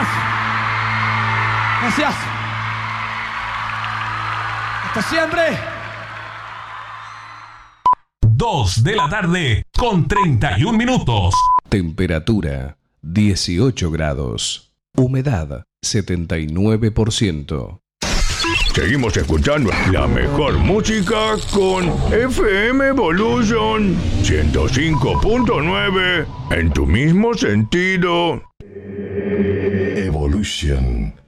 Gracias. Gracias. Hasta siempre. 2 de la tarde con 31 minutos. Temperatura 18 grados. Humedad 79%. Seguimos escuchando la mejor música con FM Evolution 105.9 en tu mismo sentido. Evolution.